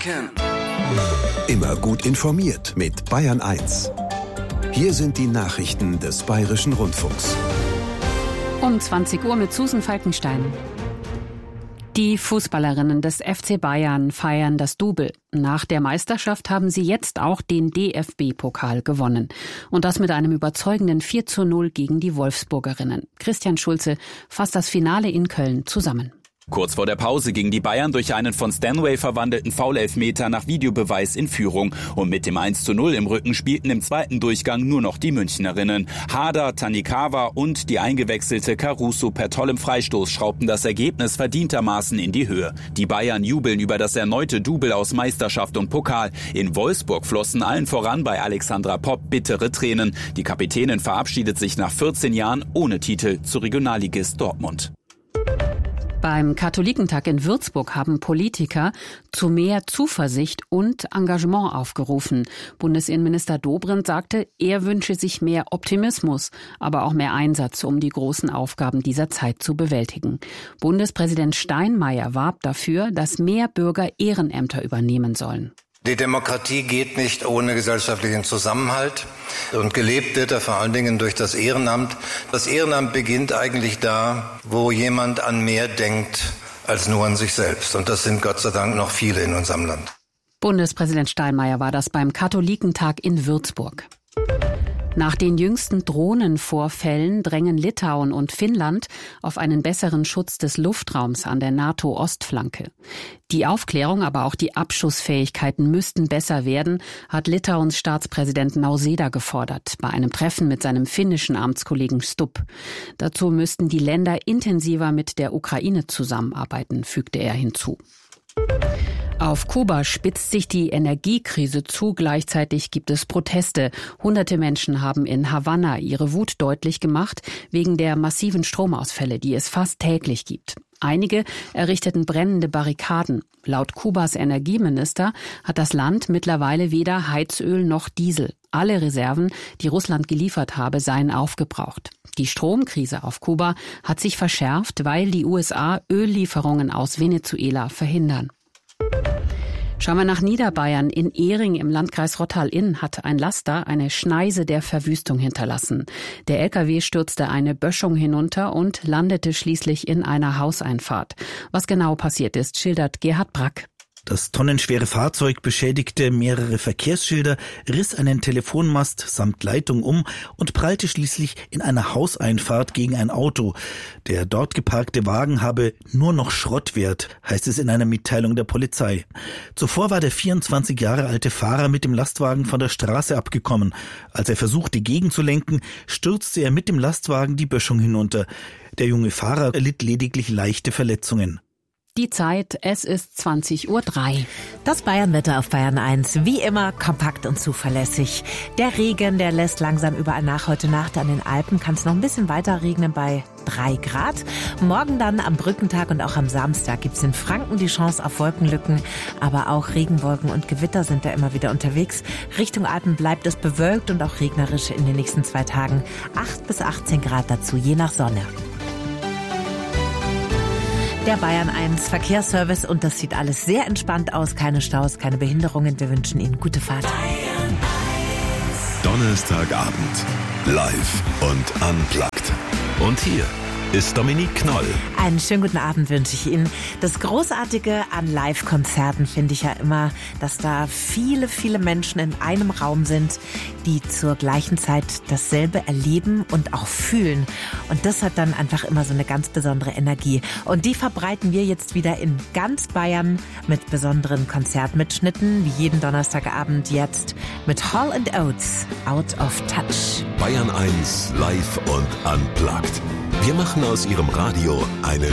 kennen. Immer gut informiert mit Bayern 1. Hier sind die Nachrichten des Bayerischen Rundfunks. Um 20 Uhr mit Susan Falkenstein. Die Fußballerinnen des FC Bayern feiern das Double. Nach der Meisterschaft haben sie jetzt auch den DFB-Pokal gewonnen. Und das mit einem überzeugenden 4:0 gegen die Wolfsburgerinnen. Christian Schulze fasst das Finale in Köln zusammen. Kurz vor der Pause gingen die Bayern durch einen von Stanway verwandelten Foul-Elfmeter nach Videobeweis in Führung. Und mit dem 1:0 im Rücken spielten im zweiten Durchgang nur noch die Münchnerinnen. Harder, Tanikawa und die eingewechselte Caruso per tollem Freistoß schraubten das Ergebnis verdientermaßen in die Höhe. Die Bayern jubeln über das erneute Double aus Meisterschaft und Pokal. In Wolfsburg flossen allen voran bei Alexandra Popp bittere Tränen. Die Kapitänin verabschiedet sich nach 14 Jahren ohne Titel zu Regionalligist Dortmund. Beim Katholikentag in Würzburg haben Politiker zu mehr Zuversicht und Engagement aufgerufen. Bundesinnenminister Dobrindt sagte, er wünsche sich mehr Optimismus, aber auch mehr Einsatz, um die großen Aufgaben dieser Zeit zu bewältigen. Bundespräsident Steinmeier warb dafür, dass mehr Bürger Ehrenämter übernehmen sollen. Die Demokratie geht nicht ohne gesellschaftlichen Zusammenhalt und gelebt wird er vor allen Dingen durch das Ehrenamt. Das Ehrenamt beginnt eigentlich da, wo jemand an mehr denkt als nur an sich selbst. Und das sind Gott sei Dank noch viele in unserem Land. Bundespräsident Steinmeier war das beim Katholikentag in Würzburg. Nach den jüngsten Drohnenvorfällen drängen Litauen und Finnland auf einen besseren Schutz des Luftraums an der NATO-Ostflanke. Die Aufklärung, aber auch die Abschussfähigkeiten müssten besser werden, hat Litauens Staatspräsident Nausėda gefordert, bei einem Treffen mit seinem finnischen Amtskollegen Stubb. Dazu müssten die Länder intensiver mit der Ukraine zusammenarbeiten, fügte er hinzu. Auf Kuba spitzt sich die Energiekrise zu. Gleichzeitig gibt es Proteste. Hunderte Menschen haben in Havanna ihre Wut deutlich gemacht wegen der massiven Stromausfälle, die es fast täglich gibt. Einige errichteten brennende Barrikaden. Laut Kubas Energieminister hat das Land mittlerweile weder Heizöl noch Diesel. Alle Reserven, die Russland geliefert habe, seien aufgebraucht. Die Stromkrise auf Kuba hat sich verschärft, weil die USA Öllieferungen aus Venezuela verhindern. Schauen wir nach Niederbayern. In Ehring im Landkreis Rottal-Inn hat ein Laster eine Schneise der Verwüstung hinterlassen. Der LKW stürzte eine Böschung hinunter und landete schließlich in einer Hauseinfahrt. Was genau passiert ist, schildert Gerhard Brack. Das tonnenschwere Fahrzeug beschädigte mehrere Verkehrsschilder, riss einen Telefonmast samt Leitung um und prallte schließlich in einer Hauseinfahrt gegen ein Auto. Der dort geparkte Wagen habe nur noch Schrottwert, heißt es in einer Mitteilung der Polizei. Zuvor war der 24 Jahre alte Fahrer mit dem Lastwagen von der Straße abgekommen. Als er versuchte, gegenzulenken, stürzte er mit dem Lastwagen die Böschung hinunter. Der junge Fahrer erlitt lediglich leichte Verletzungen. Die Zeit, es ist 20:03 Uhr. Das Bayernwetter auf Bayern 1, wie immer kompakt und zuverlässig. Der Regen, der lässt langsam überall nach. Heute Nacht an den Alpen kann es noch ein bisschen weiter regnen bei 3 Grad. Morgen dann am Brückentag und auch am Samstag gibt es in Franken die Chance auf Wolkenlücken. Aber auch Regenwolken und Gewitter sind da immer wieder unterwegs. Richtung Alpen bleibt es bewölkt und auch regnerisch in den nächsten 2 Tagen. 8 bis 18 Grad dazu, je nach Sonne. Der Bayern 1 Verkehrsservice und das sieht alles sehr entspannt aus. Keine Staus, keine Behinderungen. Wir wünschen Ihnen gute Fahrt. Donnerstagabend. Live und unplugged. Und hier ist Dominique Knoll. Einen schönen guten Abend wünsche ich Ihnen. Das Großartige an Live-Konzerten finde ich ja immer, dass da viele, viele Menschen in einem Raum sind, die zur gleichen Zeit dasselbe erleben und auch fühlen. Und das hat dann einfach immer so eine ganz besondere Energie. Und die verbreiten wir jetzt wieder in ganz Bayern mit besonderen Konzertmitschnitten, wie jeden Donnerstagabend jetzt mit Hall & Oates, Out of Touch. Bayern 1 live und unplugged. Wir machen aus Ihrem Radio eine